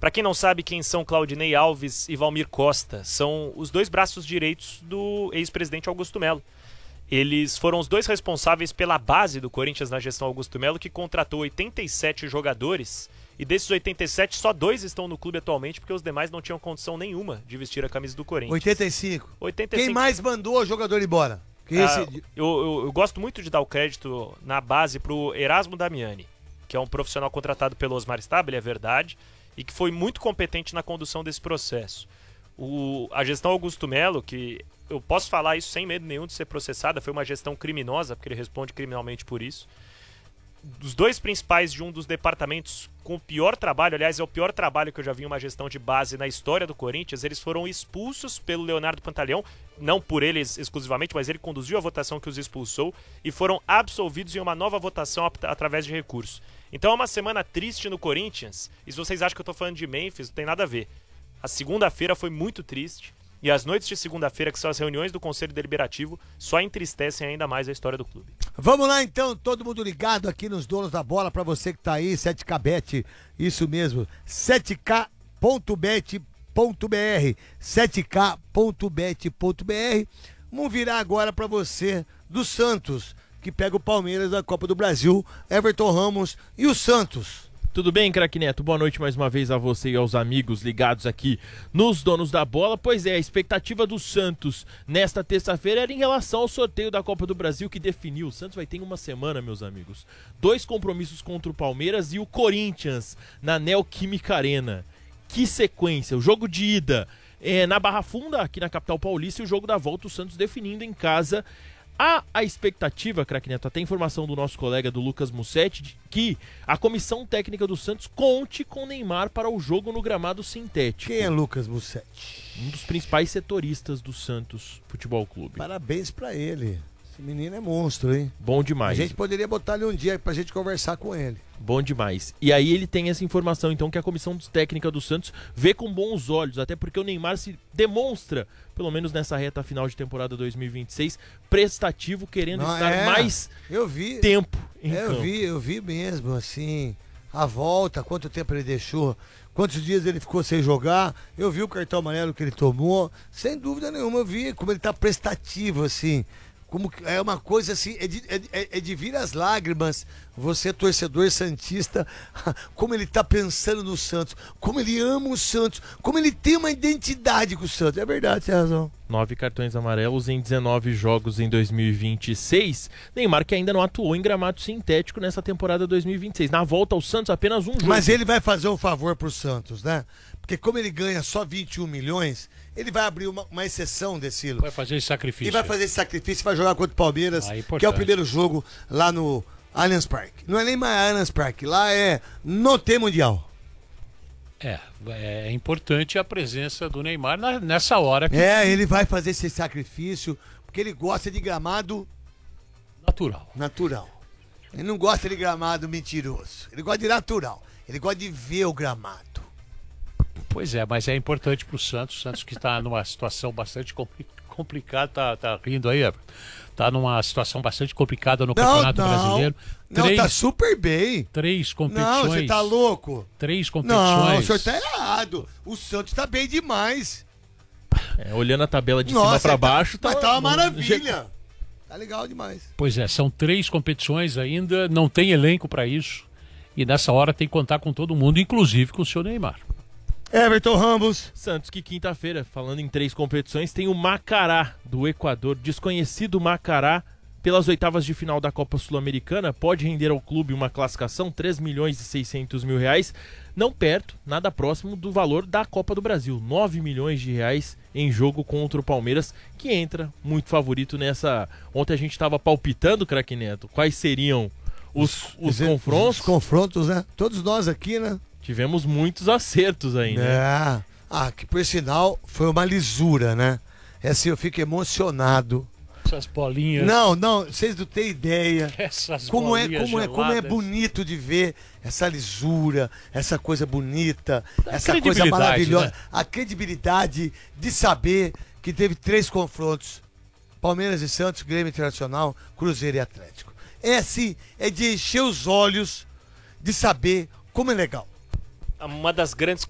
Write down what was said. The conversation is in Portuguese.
Para quem não sabe quem são Claudinei Alves e Valmir Costa, são os dois braços direitos do ex-presidente Augusto Melo. Eles foram os dois responsáveis pela base do Corinthians na gestão Augusto Melo, que contratou 87 jogadores, e desses 87, só 2 estão no clube atualmente, porque os demais não tinham condição nenhuma de vestir a camisa do Corinthians. 85. 85. Quem mais mandou o jogador embora? Eu gosto muito de dar o crédito na base pro Erasmo Damiani, que é um profissional contratado pelo Osmar Stabile, é verdade, e que foi muito competente na condução desse processo. A gestão Augusto Melo, que eu posso falar isso sem medo nenhum de ser processada, foi uma gestão criminosa, porque ele responde criminalmente por isso. Dos dois principais de um dos departamentos com o pior trabalho, aliás, é o pior trabalho que eu já vi em uma gestão de base na história do Corinthians, eles foram expulsos pelo Leonardo Pantaleão, não por eles exclusivamente, mas ele conduziu a votação que os expulsou, e foram absolvidos em uma nova votação através de recurso. Então é uma semana triste no Corinthians, e se vocês acham que eu tô falando de Memphis, não tem nada a ver. A segunda-feira foi muito triste, e as noites de segunda-feira, que são as reuniões do Conselho Deliberativo, só entristecem ainda mais a história do clube. Vamos lá então, todo mundo ligado aqui nos Donos da Bola, pra você que tá aí, 7kbet, isso mesmo, 7k.bet.br, 7k.bet.br. Vamos virar agora pra você do Santos, que pega o Palmeiras da Copa do Brasil, Everton Ramos e o Santos. Tudo bem, craque Neto? Boa noite mais uma vez a você e aos amigos ligados aqui nos Donos da Bola. Pois é, a expectativa do Santos nesta terça-feira era em relação ao sorteio da Copa do Brasil que definiu. O Santos vai ter em uma semana, meus amigos, 2 compromissos contra o Palmeiras e o Corinthians na Neoquímica Arena. Que sequência! O jogo de ida na Barra Funda, aqui na capital paulista, e o jogo da volta, o Santos definindo em casa. Há a expectativa, craque Neto, até informação do nosso colega do Lucas Mussetti, de que a comissão técnica do Santos conte com Neymar para o jogo no gramado sintético. Quem é Lucas Mussetti? Um dos principais setoristas do Santos Futebol Clube. Parabéns pra ele. Esse menino é monstro, hein? Bom demais. A gente poderia botar ele um dia pra gente conversar com ele. Bom demais. E aí ele tem essa informação, então, que a comissão técnica do Santos vê com bons olhos, até porque o Neymar se demonstra, pelo menos nessa reta final de temporada 2026, prestativo, querendo estar mais tempo em campo. Eu vi mesmo, assim, a volta, quanto tempo ele deixou, quantos dias ele ficou sem jogar, eu vi o cartão amarelo que ele tomou, sem dúvida nenhuma, eu vi como ele tá prestativo, assim. Como é uma coisa assim, é de vir as lágrimas, você torcedor santista, como ele tá pensando no Santos, como ele ama o Santos, como ele tem uma identidade com o Santos. É verdade, você tem razão. 9 cartões amarelos em 19 jogos em 2026. Neymar que ainda não atuou em gramado sintético nessa temporada 2026. Na volta ao Santos, apenas um jogo. Mas ele vai fazer um favor pro Santos, né? Porque como ele ganha só 21 milhões, ele vai abrir uma exceção, Decilo. Vai fazer esse sacrifício. E vai fazer esse sacrifício e vai jogar contra o Palmeiras, que é o primeiro jogo lá no Allianz Parque. Não é nem mais Allianz Parque, lá não tem Mundial. É importante a presença do Neymar nessa hora. Ele vai fazer esse sacrifício, porque ele gosta de gramado natural. Ele não gosta de gramado mentiroso, ele gosta de natural, ele gosta de ver o gramado. Pois é, mas é importante pro Santos. O Santos que está numa situação bastante complicada, tá rindo aí, Everton? Tá numa situação bastante complicada no Campeonato Brasileiro. Tá super bem. 3 competições. Não, você tá louco? 3 competições. Não, o senhor tá errado. O Santos tá bem demais. Olhando a tabela de cima pra baixo, tá uma maravilha. Tá legal demais. Pois é, são 3 competições ainda, não tem elenco pra isso. E nessa hora tem que contar com todo mundo, inclusive com o seu Neymar. Everton Ramos. Santos que quinta-feira, falando em 3 competições, tem o Macará do Equador, desconhecido Macará, pelas oitavas de final da Copa Sul-Americana, pode render ao clube uma classificação, 3.600.000 reais, não perto, nada próximo do valor da Copa do Brasil, 9 milhões de reais em jogo contra o Palmeiras, que entra muito favorito nessa... Ontem a gente estava palpitando, craque Neto, quais seriam os confrontos. Os confrontos, né? Todos nós aqui, né? Tivemos muitos acertos aí, né? Que por sinal foi uma lisura, né? Assim, eu fico emocionado. Essas bolinhas. Não, vocês não têm ideia. Essas como é geladas. bonito de ver essa lisura, essa coisa bonita, essa coisa credibilidade, maravilhosa. né? A credibilidade de saber que teve 3 confrontos: Palmeiras e Santos, Grêmio Internacional, Cruzeiro e Atlético. É assim, é de encher os olhos de saber como é legal. Uma das grandes